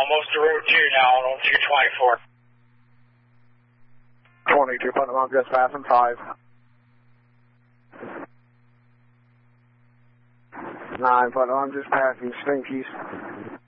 almost to Road 2 now on 224. 22 Putnam, I'm just passing 5. 9 Putnam, I'm just passing Stinkies.